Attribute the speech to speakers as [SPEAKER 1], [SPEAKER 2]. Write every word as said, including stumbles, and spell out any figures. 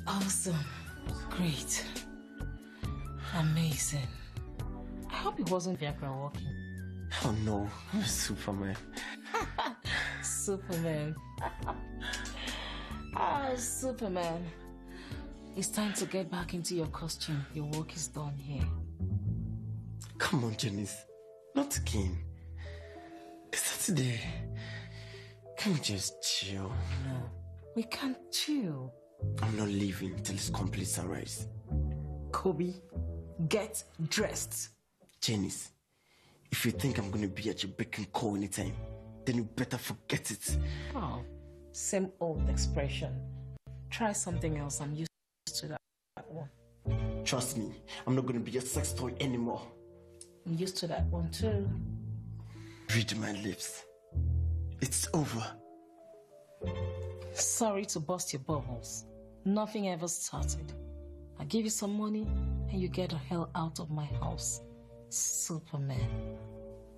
[SPEAKER 1] Awesome. Great. Amazing. I hope it wasn't Viagra walking.
[SPEAKER 2] Oh no, I'm Superman.
[SPEAKER 1] Superman. Ah, Superman. It's time to get back into your costume. Your work is done here.
[SPEAKER 2] Come on, Janice. Not again. It's Saturday. Can we just chill?
[SPEAKER 1] No, we can't chill.
[SPEAKER 2] I'm not leaving till it's complete sunrise.
[SPEAKER 1] Kobe, get dressed.
[SPEAKER 2] Janice, if you think I'm gonna be at your beck and call anytime, then you better forget it.
[SPEAKER 1] Oh, same old expression. Try something else. I'm used to that one.
[SPEAKER 2] Trust me, I'm not gonna be a sex toy anymore.
[SPEAKER 1] I'm used to that one too.
[SPEAKER 2] Read my lips. It's over.
[SPEAKER 1] Sorry to bust your bubbles. Nothing ever started. I give you some money and you get the hell out of my house. Superman.